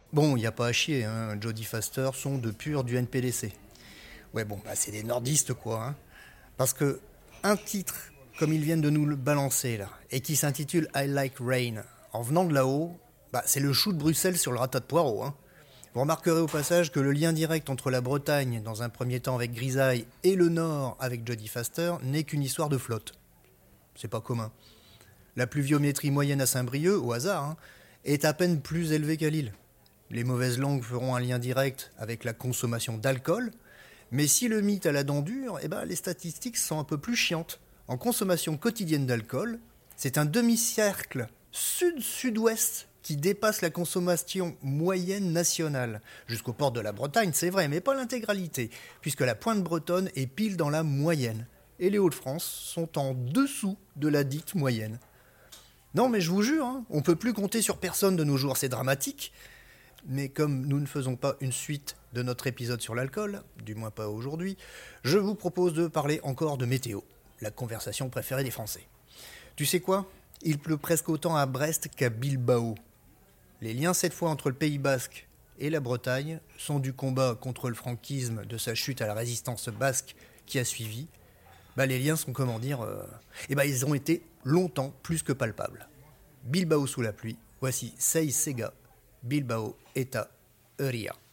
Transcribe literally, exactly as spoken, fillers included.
Bon, il n'y a pas à chier, hein. Jodie Foster sont de pur du N P D C. Ouais, bon, bah, c'est des nordistes, quoi. Hein. Parce que un titre, comme ils viennent de nous le balancer, là, et qui s'intitule I Like Rain, en venant de là-haut, bah, c'est le chou de Bruxelles sur le ratat de poireaux. Hein. Vous remarquerez au passage que le lien direct entre la Bretagne, dans un premier temps avec Grisaille, et le Nord avec Jodie Foster n'est qu'une histoire de flotte. C'est pas commun. La pluviométrie moyenne à Saint-Brieuc, au hasard, hein, est à peine plus élevée qu'à Lille. Les mauvaises langues feront un lien direct avec la consommation d'alcool, mais si le mythe a la dent dure, eh ben, les statistiques sont un peu plus chiantes. En consommation quotidienne d'alcool, c'est un demi-cercle sud-sud-ouest qui dépasse la consommation moyenne nationale. Jusqu'au port de la Bretagne, c'est vrai, mais pas l'intégralité, puisque la pointe bretonne est pile dans la moyenne. Et les Hauts-de-France sont en dessous de la dite moyenne. Non, mais je vous jure, hein, on ne peut plus compter sur personne de nos jours, c'est dramatique. Mais comme nous ne faisons pas une suite de notre épisode sur l'alcool, du moins pas aujourd'hui, je vous propose de parler encore de météo, la conversation préférée des Français. Tu sais quoi ? Il pleut presque autant à Brest qu'à Bilbao. Les liens cette fois entre le Pays Basque et la Bretagne sont du combat contre le franquisme, de sa chute à la résistance basque qui a suivi. Bah, les liens sont, comment dire, euh, eh bah, ils ont été longtemps plus que palpables. Bilbao sous la pluie, voici Sei Sega, Bilbao eta Euria.